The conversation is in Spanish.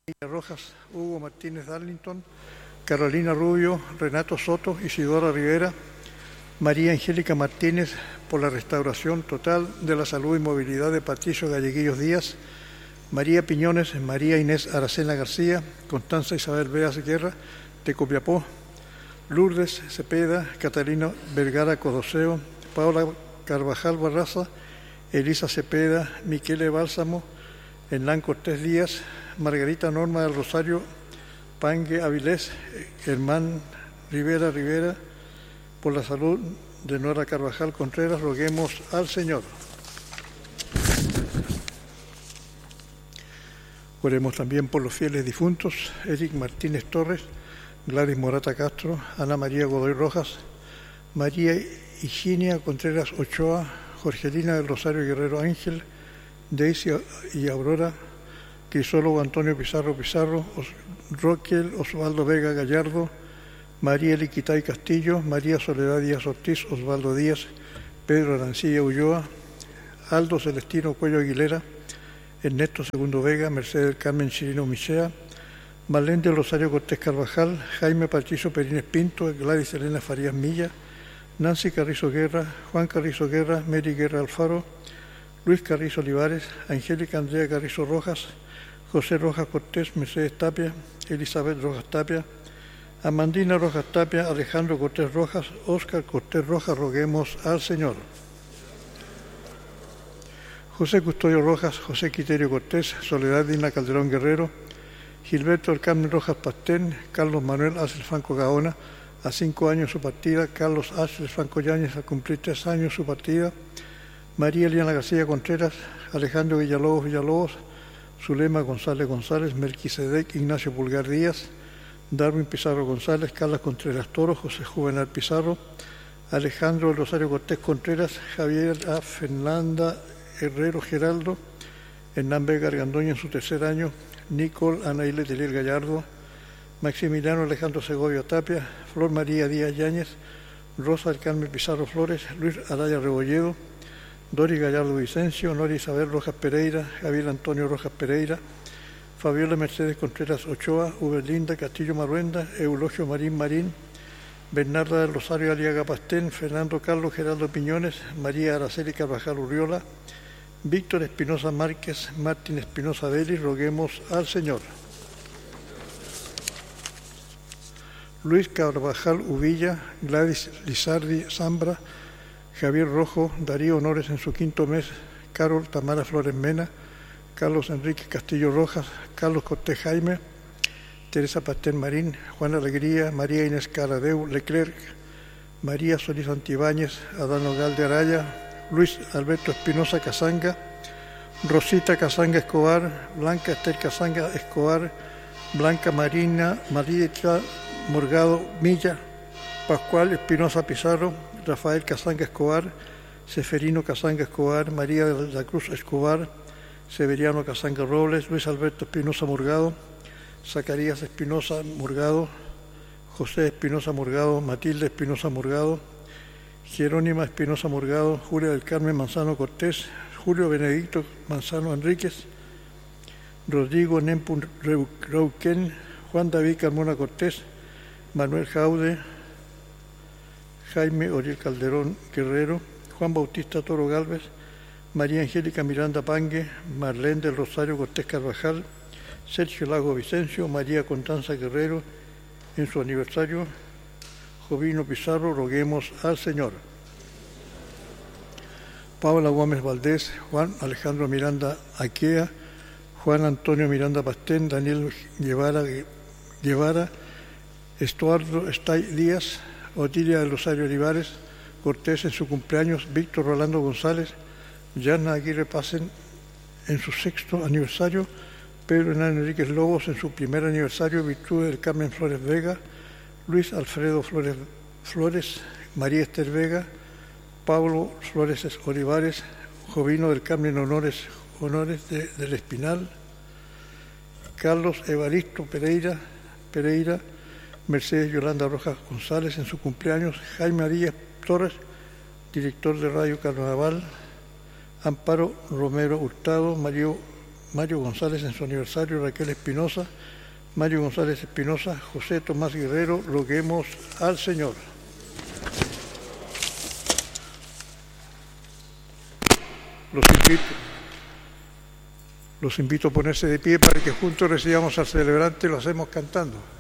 Rojas, Hugo Martínez Darlington, Carolina Rubio, Renato Soto, Isidora Rivera, María Angélica Martínez, por la restauración total de la salud y movilidad de Patricio Galleguillos Díaz, María Piñones, María Inés Aracena García, Constanza Isabel Veas Guerra, de Copiapó, Lourdes Cepeda, Catalina Vergara Codoseo, Paula Carvajal Barraza, Elisa Cepeda, Miquele Bálsamo, Hernán Cortés Díaz, Margarita Norma del Rosario Pangue Avilés, Germán Rivera, por la salud de Nora Carvajal Contreras, roguemos al Señor. Oremos también por los fieles difuntos, Eric Martínez Torres, Gladys Morata Castro, Ana María Godoy Rojas, María Higinia Contreras Ochoa, Jorgelina del Rosario Guerrero Ángel, Daisy y Aurora, Crisólogo Antonio Pizarro, Roquel Osvaldo Vega Gallardo, María Liquitay Castillo, María Soledad Díaz Ortiz, Osvaldo Díaz, Pedro Arancilla Ulloa, Aldo Celestino Cuello Aguilera, Ernesto Segundo Vega, Mercedes del Carmen Chirino Michea, Marlene del Rosario Cortés Carvajal, Jaime Patricio Perines Pinto, Gladys Elena Farías Milla, Nancy Carrizo Guerra, Juan Carrizo Guerra, Mary Guerra Alfaro, Luis Carrizo Olivares, Angélica Andrea Carrizo Rojas, José Rojas Cortés, Mercedes Tapia, Elizabeth Rojas Tapia, Amandina Rojas Tapia, Alejandro Cortés Rojas, Óscar Cortés Rojas, roguemos al Señor. José Custodio Rojas, José Quiterio Cortés, Soledad Dina Calderón Guerrero, Gilberto del Carmen Rojas Pastén, Carlos Manuel Ángel Franco Gaona, a 5 años su partida, Carlos Ángel Franco Yáñez, a cumplir 3 años su partida, María Eliana García Contreras, Alejandro Villalobos, Zulema González González, Melquisedec Ignacio Pulgar Díaz, Darwin Pizarro González, Carla Contreras Toro, José Juvenal Pizarro, Alejandro del Rosario Cortés Contreras, Javier A. Fernanda Herrero Geraldo, Hernán Vega Argandoña en su 3er año, Nicole Anaíle Telier Gallardo, Maximiliano Alejandro Segovia Tapia, Flor María Díaz Yáñez, Rosa del Carmen Pizarro Flores, Luis Araya Rebolledo, Dori Gallardo Vicencio, Nora Isabel Rojas Pereira, Javier Antonio Rojas Pereira, Fabiola Mercedes Contreras Ochoa, Uberlinda Castillo Marruenda, Eulogio Marín, Bernarda del Rosario Aliaga Pastén, Fernando Carlos Geraldo Piñones, María Araceli Carvajal Urriola, Víctor Espinosa Márquez, Martín Espinosa Vélez, roguemos al Señor. Luis Carvajal Uvilla, Gladys Lizardi Zambra, Javier Rojo, Darío Honores en su 5º mes, Carol Tamara Flores Mena, Carlos Enrique Castillo Rojas, Carlos Cortés Jaime, Teresa Pastén Marín, Juan Alegría, María Inés Caradeu Leclerc, María Solís Antibáñez, Adán Ogal de Araya, Luis Alberto Espinosa Casanga, Rosita Casanga Escobar, Blanca Esther Casanga Escobar, Blanca Marina Marita Morgado Milla, Pascual Espinosa Pizarro, Rafael Casanga Escobar, Seferino Casanga Escobar, María de la Cruz Escobar, Severiano Casanga Robles, Luis Alberto Espinosa Morgado, Zacarías Espinosa Morgado, José Espinosa Morgado, Matilde Espinosa Morgado, Jerónima Espinosa Morgado, Julia del Carmen Manzano Cortés, Julio Benedicto Manzano Enríquez, Rodrigo Nempun Reuquén, Juan David Carmona Cortés, Manuel Jaude, Jaime Oriel Calderón Guerrero, Juan Bautista Toro Galvez, María Angélica Miranda Pangue, Marlene del Rosario Cortés Carvajal, Sergio Lago Vicencio, María Constanza Guerrero, en su aniversario, Jovino Pizarro, roguemos al Señor. Paula Gómez Valdés, Juan Alejandro Miranda Aquea, Juan Antonio Miranda Pastén, Daniel Guevara, Estuardo Estay Díaz, Otilia del Rosario Olivares Cortés en su cumpleaños, Víctor Rolando González, Yana Aguirre Pasen en su 6º aniversario, Pedro Hernán Enríquez Lobos en su 1er aniversario, Virtudes del Carmen Flores Vega, Luis Alfredo Flores, María Esther Vega, Pablo Flores Olivares, Jovino del Carmen Honores del Espinal, Carlos Evaristo Pereira, Mercedes Yolanda Rojas González en su cumpleaños, Jaime Díaz Torres, director de Radio Carnaval, Amparo Romero Hurtado, Mario González en su aniversario, Raquel Espinosa, Mario González Espinosa, José Tomás Guerrero, roguemos al Señor. Los invito a ponerse de pie para que juntos recibamos al celebrante, lo hacemos cantando.